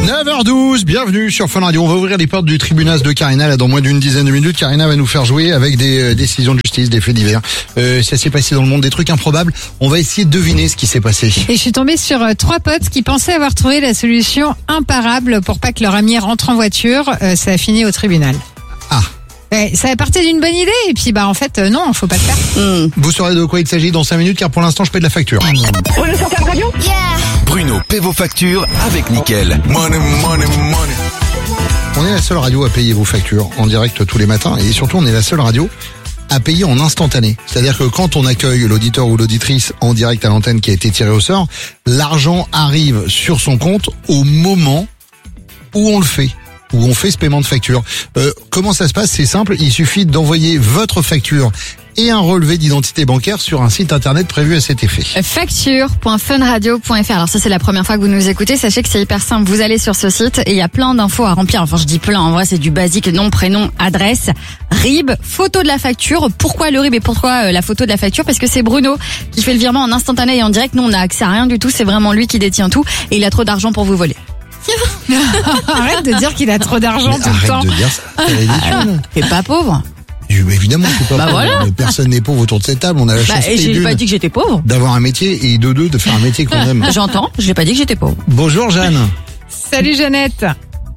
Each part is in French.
9h12, bienvenue sur Fun Radio. On va ouvrir les portes du tribunal de Karina là dans moins d'une dizaine de minutes. Karina va nous faire jouer avec des décisions de justice, des faits divers. Ça s'est passé dans le monde, des trucs improbables. On va essayer de deviner ce qui s'est passé. Et je suis tombée sur 3 potes qui pensaient avoir trouvé la solution imparable pour pas que leur ami rentre en voiture. Ça a fini au tribunal. Ah. Ça partait d'une bonne idée et puis en fait non, faut pas le faire. Vous saurez de quoi il s'agit dans 5 minutes car pour l'instant je paie de la facture. Bruno sur Fun Radio. Bruno paie vos factures avec Nickel. Money, money, money. On est la seule radio à payer vos factures en direct tous les matins et surtout on est la seule radio à payer en instantané. C'est-à-dire que quand on accueille l'auditeur ou l'auditrice en direct à l'antenne qui a été tiré au sort, l'argent arrive sur son compte au moment où on le fait. Où on fait ce paiement de facture. Comment ça se passe? C'est simple, il suffit d'envoyer votre facture et un relevé d'identité bancaire sur un site internet prévu à cet effet. Facture.funradio.fr. Alors ça c'est la première fois que vous nous écoutez, sachez que c'est hyper simple, vous allez sur ce site et il y a plein d'infos à remplir. Enfin je dis plein, en vrai c'est du basique, nom, prénom, adresse, RIB, photo de la facture. Pourquoi le RIB et pourquoi la photo de la facture? Parce que c'est Bruno qui fait le virement en instantané et en direct, nous on n'a accès à rien du tout, c'est vraiment lui qui détient tout et il a trop d'argent pour vous voler. Arrête de dire qu'il a trop d'argent tout le temps. Arrête de dire ça, c'est ridicule. T'es pas pauvre. Évidemment, c'est pas pauvre. Voilà. Personne n'est pauvre autour de cette table. On a la chance Et j'ai pas dit que j'étais pauvre. d'avoir un métier et de faire un métier qu'on aime. J'entends, j'ai pas dit que j'étais pauvre. Bonjour Jeanne. Salut Jeannette.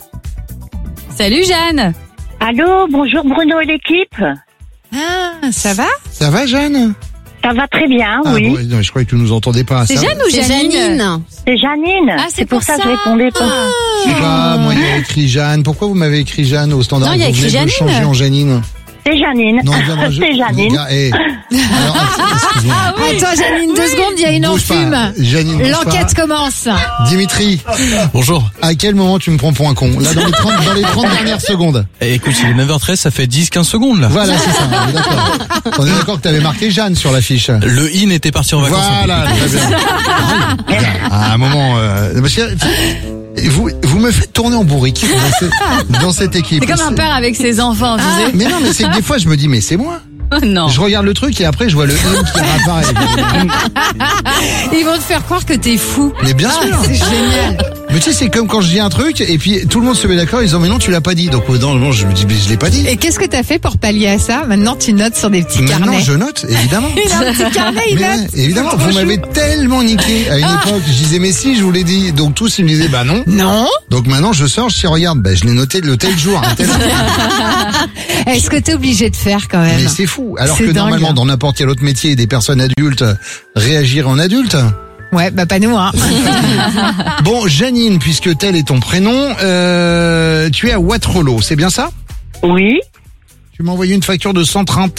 Salut Jeanne. Allô, bonjour Bruno et l'équipe. Ah, ça va? Ça va Jeanne? Ça va très bien, Ah, oui. bon, non, je croyais que tu nous entendais pas. C'est Ça va? Jeanne ou Janine? C'est Janine. Ah, c'est pour ça que ça. je répondais pas. Je sais pas, moi il y a écrit Jeanne. Pourquoi vous m'avez écrit Jeanne au standard? Non, il y a Vous venez écrit de le Janine. changer en Janine. C'est Janine. Non, viendra, C'est Janine. Alors, excuse-moi. Attends Janine, 2 secondes, il y a une Bouge pas. enfume. Janine, bouge L'enquête pas. commence. Dimitri, Bonjour. à quel moment tu me prends pour un con? Là, dans les 30 dernières secondes. Eh, écoute, il est 9h13, ça fait 10-15 secondes là. Voilà, c'est ça, on est d'accord. On est d'accord que t'avais marqué Jeanne sur l'affiche. Le in était parti en vacances. Voilà, très bien. À un moment, parce que vous me faites tourner en bourrique dans cette équipe. C'est comme un père avec ses enfants, tu sais. Mais non, mais c'est que des fois je me dis mais c'est moi. Oh, non. Je regarde le truc et après je vois le M qui réapparaît. Ils vont te faire croire que t'es fou. Mais bien sûr. C'est génial. Mais tu sais, c'est comme quand je dis un truc et puis tout le monde se met d'accord, ils disent mais non tu l'as pas dit. Donc dans le moment je me dis mais je l'ai pas dit. Et qu'est-ce que t'as fait pour pallier à ça? Maintenant tu notes sur des petits Maintenant carnets. je note, évidemment. Il a un petit carnet, il Mais note. ouais, évidemment, vous m'avez tellement niqué à une époque. Je disais mais si, je vous l'ai dit. Donc tous ils me disaient bah non. Non. Donc maintenant je sors, je dis regarde, bah je l'ai noté le tel jour. Un tel... Est-ce que t'es obligé de faire quand même? Mais c'est fou. Alors C'est que dingue. normalement dans n'importe quel autre métier, des personnes adultes réagir en adulte. Ouais, pas nous, hein. Bon, Janine, puisque tel est ton prénom, tu es à Waterloo, c'est bien ça? Oui. Tu m'as envoyé une facture de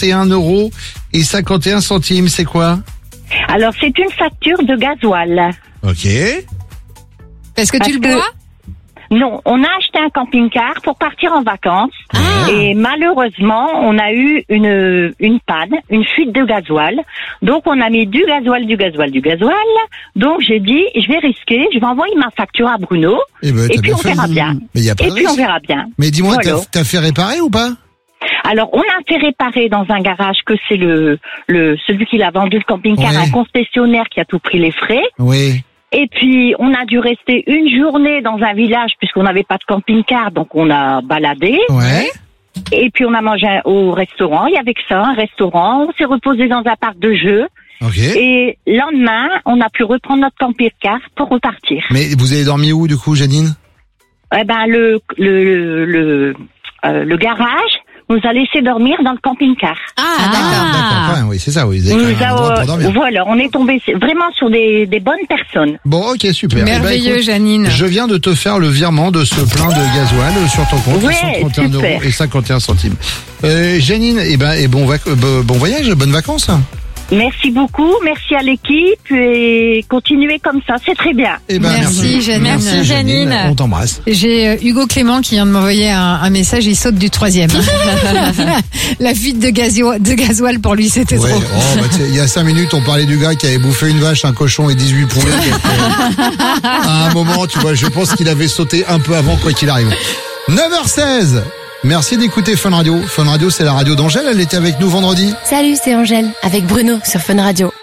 131,51 €. C'est quoi? Alors, c'est une facture de gasoil. Ok. Parce que tu le Parce que- bois? Non, on a acheté un camping-car pour partir en vacances. Et malheureusement, on a eu une panne, une fuite de gasoil. Donc, on a mis du gasoil. Donc, j'ai dit, je vais risquer, je vais envoyer ma facture à Bruno. Eh ben, Et t'as puis, bien on fait. verra bien. Mais y a pas Et de puis, on risque. verra bien. Mais dis-moi, Voilà. t'as fait réparer ou pas? Alors, on a fait réparer dans un garage que c'est celui qui l'a vendu le camping-car, Ouais. un concessionnaire qui a tout pris les frais. Oui. Et puis, on a dû rester une journée dans un village puisqu'on n'avait pas de camping-car, donc on a baladé. Ouais. Et puis, on a mangé au restaurant. Il y avait que ça, un restaurant. On s'est reposé dans un parc de jeux. Ok. Et lendemain, on a pu reprendre notre camping-car pour repartir. Mais vous avez dormi où du coup, Janine? Eh ben, le garage nous a laissé dormir dans le camping-car. D'accord. Ouais, oui, c'est ça. Oui, vous avez quand même un endroit pour dormir. Voilà, on est tombé vraiment sur des bonnes personnes. Bon, ok, super. Merveilleux, Eh ben, écoute, Janine. je viens de te faire le virement de ce plein de gasoil sur ton compte, Ouais, 131,51 €. Janine, bon voyage, bonnes vacances. Merci beaucoup, merci à l'équipe et continuez comme ça, c'est très bien. Eh ben, Merci, Janine. Merci, Janine. On t'embrasse. J'ai Hugo Clément qui vient de m'envoyer un message, il saute du 3e. La fuite de gasoil pour lui, c'était Ouais. trop. Oh, bah, tu sais, il y a 5 minutes, on parlait du gars qui avait bouffé une vache, un cochon et 18 poulets. Donc, à un moment, tu vois, je pense qu'il avait sauté un peu avant, quoi qu'il arrive. 9h16. Merci d'écouter Fun Radio. Fun Radio, c'est la radio d'Angèle. Elle était avec nous vendredi. Salut, c'est Angèle, avec Bruno sur Fun Radio.